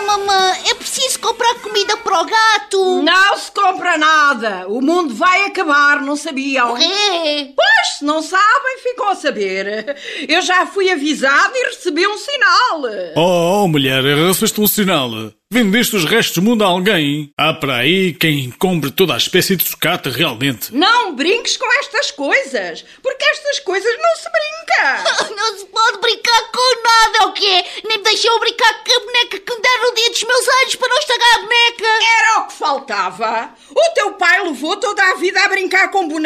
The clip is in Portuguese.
mamãe, é preciso comprar comida para o gato. Não se compra nada. O mundo vai acabar, não sabiam? É. Pois, se não sabem, ficam a saber. Eu já fui avisado e recebi um sinal. Oh, mulher, recebeste um sinal. Vendeste os restos do mundo a alguém? Há para aí quem compre toda a espécie de sucata realmente. Não brinques com estas coisas, porque estas coisas não se brinca. Não se pode brincar com nada, o quê? Nem me deixou brincar com a boneca que me deram no dia dos meus anos para não estragar a boneca. Era o que faltava. O teu pai levou toda a vida a brincar com bonecos.